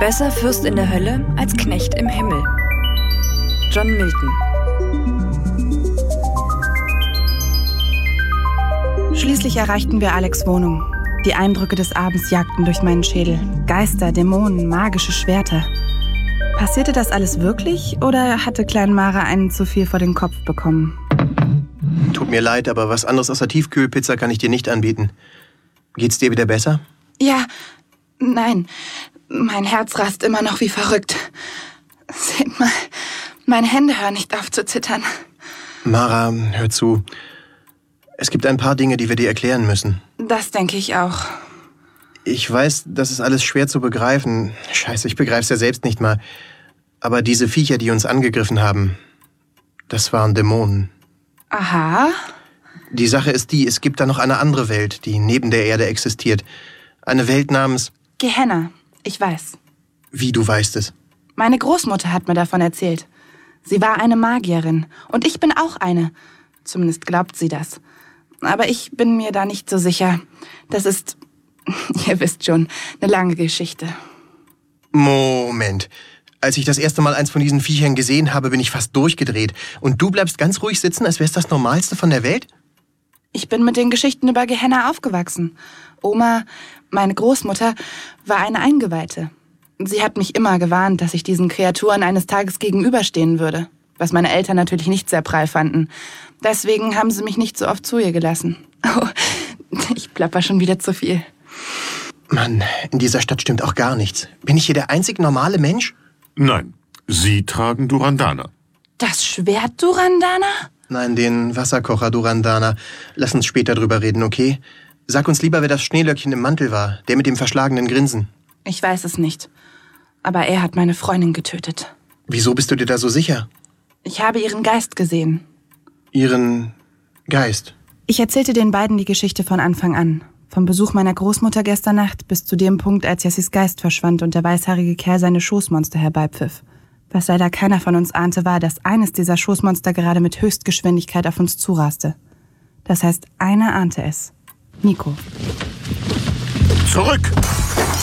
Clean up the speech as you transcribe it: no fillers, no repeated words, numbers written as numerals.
Besser Fürst in der Hölle als Knecht im Himmel. John Milton. Schließlich erreichten wir Alex' Wohnung. Die Eindrücke des Abends jagten durch meinen Schädel. Geister, Dämonen, magische Schwerter. Passierte das alles wirklich oder hatte Klein Mara einen zu viel vor den Kopf bekommen? Tut mir leid, aber was anderes außer Tiefkühlpizza kann ich dir nicht anbieten. Geht's dir wieder besser? Ja, nein. Mein Herz rast immer noch wie verrückt. Seht mal, meine Hände hören nicht auf zu zittern. Mara, hör zu. Es gibt ein paar Dinge, die wir dir erklären müssen. Das denke ich auch. Ich weiß, das ist alles schwer zu begreifen. Scheiße, ich begreif's ja selbst nicht mal. Aber diese Viecher, die uns angegriffen haben, das waren Dämonen. Aha. Die Sache ist die, es gibt da noch eine andere Welt, die neben der Erde existiert. Eine Welt namens... Gehenna, ich weiß. Wie, du weißt es? Meine Großmutter hat mir davon erzählt. Sie war eine Magierin. Und ich bin auch eine. Zumindest glaubt sie das. Aber ich bin mir da nicht so sicher. Das ist, ihr wisst schon, eine lange Geschichte. Moment. Als ich das erste Mal eins von diesen Viechern gesehen habe, bin ich fast durchgedreht. Und du bleibst ganz ruhig sitzen, als wär's das Normalste von der Welt? Ich bin mit den Geschichten über Gehenna aufgewachsen. Oma, meine Großmutter, war eine Eingeweihte. Sie hat mich immer gewarnt, dass ich diesen Kreaturen eines Tages gegenüberstehen würde. Was meine Eltern natürlich nicht sehr prall fanden. Deswegen haben sie mich nicht so oft zu ihr gelassen. Oh, ich plapper schon wieder zu viel. Mann, in dieser Stadt stimmt auch gar nichts. Bin ich hier der einzig normale Mensch? Nein, Sie tragen Durandana. Das Schwert Durandana? Nein, den Wasserkocher Durandana. Lass uns später drüber reden, okay? Sag uns lieber, wer das Schneelöckchen im Mantel war. Der mit dem verschlagenen Grinsen. Ich weiß es nicht. Aber er hat meine Freundin getötet. Wieso bist du dir da so sicher? Ich habe ihren Geist gesehen. Ihren Geist? Ich erzählte den beiden die Geschichte von Anfang an. Vom Besuch meiner Großmutter gestern Nacht bis zu dem Punkt, als Jessis Geist verschwand und der weißhaarige Kerl seine Schoßmonster herbeipfiff. Was leider keiner von uns ahnte, war, dass eines dieser Schoßmonster gerade mit Höchstgeschwindigkeit auf uns zuraste. Das heißt, einer ahnte es. Nico. Zurück!